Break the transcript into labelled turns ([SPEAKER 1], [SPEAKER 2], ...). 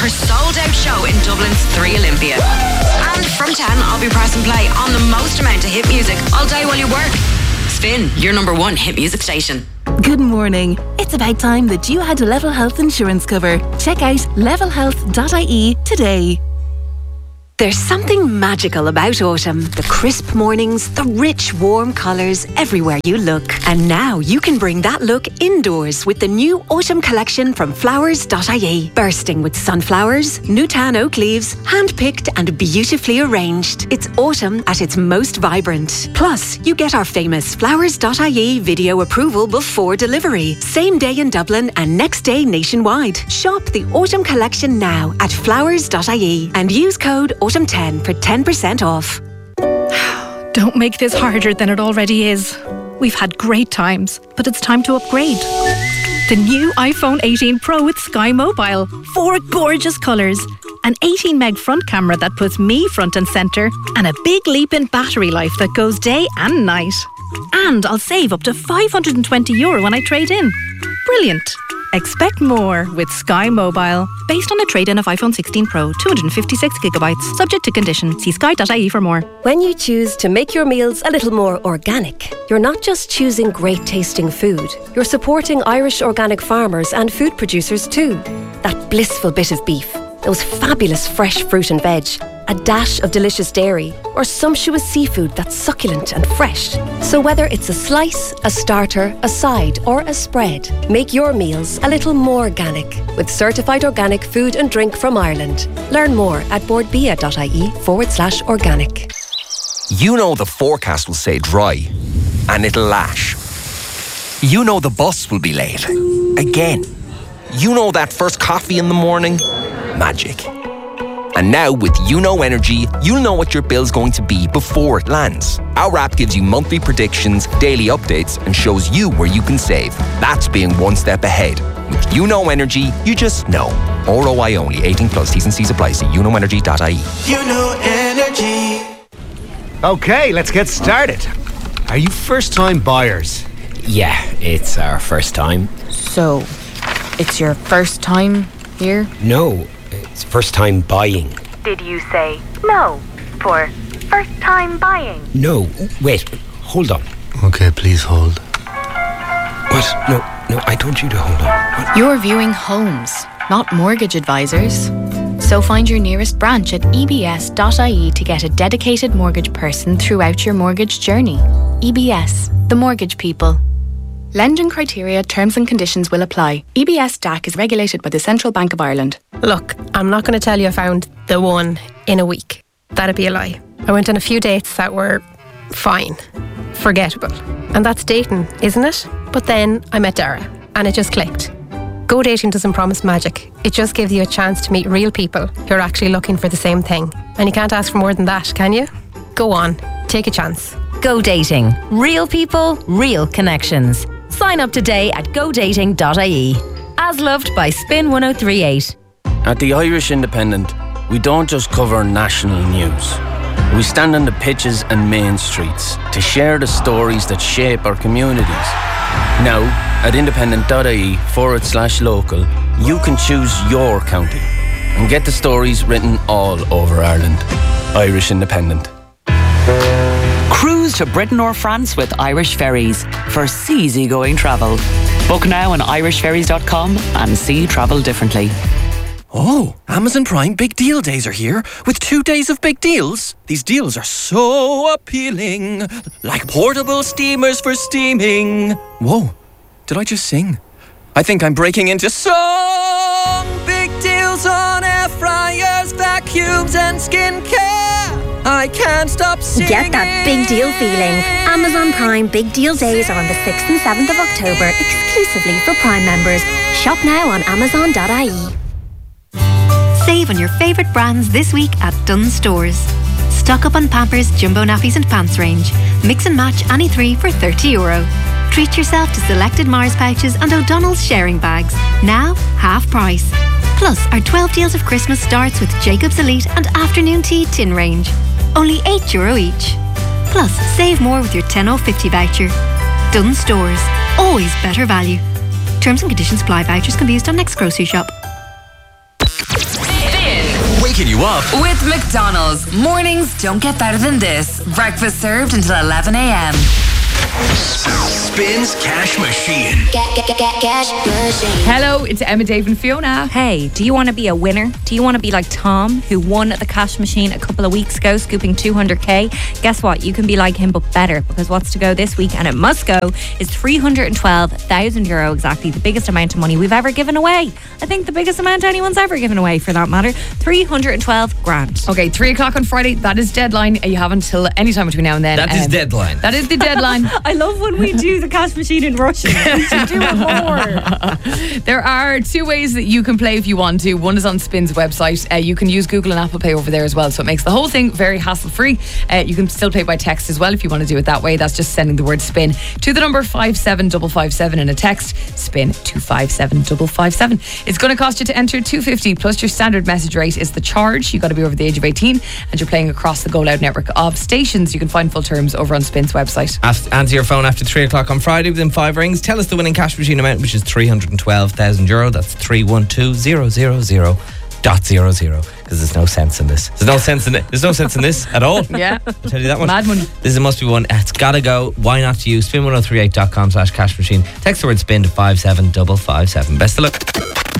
[SPEAKER 1] her sold-out show in Dublin's 3 Olympia. And from 10, I'll be pressing play on the most amount of hit music all day while you work. Spin, your number 1 hit music station.
[SPEAKER 2] Good morning. It's about time that you had Level Health insurance cover. Check out levelhealth.ie today.
[SPEAKER 3] There's something magical about autumn. The crisp mornings, the rich, warm colours everywhere you look. And now you can bring that look indoors with the new autumn collection from flowers.ie. Bursting with sunflowers, Newtown oak leaves, hand-picked and beautifully arranged. It's autumn at its most vibrant. Plus, you get our famous flowers.ie video approval before delivery. Same day in Dublin and next day nationwide. Shop the autumn collection now at flowers.ie and use code AUTUMN10 for 10% off.
[SPEAKER 4] Don't make this harder than it already is. We've had great times, but it's time to upgrade. The new iPhone 18 Pro with Sky Mobile. 4 gorgeous colours. An 18 meg front camera that puts me front and centre. And a big leap in battery life that goes day and night. And I'll save up to €520 when I trade in. Brilliant. Expect more with Sky Mobile. Based on a trade-in of iPhone 16 Pro, 256GB. Subject to condition. See sky.ie for more.
[SPEAKER 5] When you choose to make your meals a little more organic, you're not just choosing great tasting food. You're supporting Irish organic farmers and food producers too. That blissful bit of beef, those fabulous fresh fruit and veg, a dash of delicious dairy, or sumptuous seafood that's succulent and fresh. So whether it's a slice, a starter, a side, or a spread, make your meals a little more organic with certified organic food and drink from Ireland. Learn more at boardbia.ie/organic.
[SPEAKER 6] You know the forecast will say dry, and it'll lash. You know the bus will be late. Again. You know that first coffee in the morning? Magic. And now with YouKnow Energy, you'll know what your bill's going to be before it lands. Our app gives you monthly predictions, daily updates, and shows you where you can save. That's being one step ahead. With YouKnow Energy, you just know. ROI only. 18 plus. T's and C's apply. See YouKnowEnergy.ie.
[SPEAKER 7] YouKnow Energy.
[SPEAKER 8] Okay, let's get started. Are you first-time buyers?
[SPEAKER 9] Yeah, it's our first time.
[SPEAKER 10] So, it's your first time here?
[SPEAKER 9] No, it's first time buying.
[SPEAKER 11] Did you say no for first time buying?
[SPEAKER 9] No, wait, hold on.
[SPEAKER 8] Okay, please hold.
[SPEAKER 9] What? No, I told you to hold on. What?
[SPEAKER 10] You're viewing homes, not mortgage advisors. So find your nearest branch at ebs.ie to get a dedicated mortgage person throughout your mortgage journey. EBS, the mortgage people. Lending criteria, terms and conditions will apply. EBS DAC is regulated by the Central Bank of Ireland.
[SPEAKER 12] Look, I'm not going to tell you I found the one in a week. That'd be a lie. I went on a few dates that were fine, forgettable. And that's dating, isn't it? But then I met Dara and it just clicked. Go dating doesn't promise magic. It just gives you a chance to meet real people who are actually looking for the same thing. And you can't ask for more than that, can you? Go on, take a chance.
[SPEAKER 13] Go dating. Real people, real connections. Sign up today at godating.ie. As loved by Spin 1038.
[SPEAKER 14] At the Irish Independent, we don't just cover national news. We stand on the pitches and main streets to share the stories that shape our communities. Now, at independent.ie/local, you can choose your county and get the stories written all over Ireland. Irish Independent.
[SPEAKER 15] Cruise to Britain or France with Irish Ferries for easygoing travel. Book now on irishferries.com and see travel differently.
[SPEAKER 16] Oh, Amazon Prime Big Deal Days are here with 2 days of big deals. These deals are so appealing, like portable steamers for steaming. Whoa, did I just sing? I think I'm breaking into song. Big deals on air fryers, vacuums and skincare. I can't stop singing.
[SPEAKER 17] Get that big deal feeling. Amazon Prime Big Deal Days are on the 6th and 7th of October, exclusively for Prime members. Shop now on amazon.ie.
[SPEAKER 18] Save on your favourite brands this week at Dunnes Stores. Stock up on Pampers, Jumbo Nappies and Pants range. Mix and match any 3 for €30. Treat yourself to selected Mars pouches and O'Donnell's sharing bags. Now, half price. Plus, our 12 deals of Christmas starts with Jacob's Elite and Afternoon Tea tin range. Only €8 each. Plus, save more with your 10 off 50 voucher. Dunnes Stores. Always better value. Terms and conditions apply. Vouchers can be used on next grocery shop.
[SPEAKER 19] waking you up.
[SPEAKER 1] With McDonald's, mornings don't get better than this. Breakfast served until 11 a.m.
[SPEAKER 19] Spins Cash Machine.
[SPEAKER 20] Cash Machine. Hello, it's Emma, Dave and Fiona.
[SPEAKER 21] Hey, do you want to be a winner? Do you want to be like Tom, who won at the Cash Machine a couple of weeks ago, scooping 200k? Guess what? You can be like him, but better, because what's to go this week, and it must go, is €312,000, exactly the biggest amount of money we've ever given away. I think the biggest amount anyone's ever given away, for that matter. 312 grand.
[SPEAKER 20] Okay, 3 o'clock on Friday, that is deadline. You have until any time between now and then.
[SPEAKER 22] That is deadline.
[SPEAKER 20] That is the deadline.
[SPEAKER 21] I love when we do the Cash Machine in Russian. We should do it more.
[SPEAKER 20] There are 2 ways that you can play if you want to. One is on Spin's website. You can use Google and Apple Pay over there as well, so it makes the whole thing very hassle-free. You can still pay by text as well if you want to do it that way. That's just sending the word SPIN to the number 57557 in a text. SPIN to 57557. It's going to cost you to enter $2.50 plus your standard message rate is the charge. You've got to be over the age of 18 and you're playing across the Go Loud network of stations. You can find full terms over on Spin's website.
[SPEAKER 22] Answer your phone after 3 o'clock on Friday within 5 rings. Tell us the winning Cash Machine amount, which is €312,000. That's 312,000.00. Because there's no sense in this. There's no sense in it. There's no sense in this at all.
[SPEAKER 20] Yeah.
[SPEAKER 22] I'll tell you that one.
[SPEAKER 20] Mad one.
[SPEAKER 22] This is a must be one. It's gotta go. Why not to you? Spin1038.com/cash machine. Text the word SPIN to 57557. Best of luck.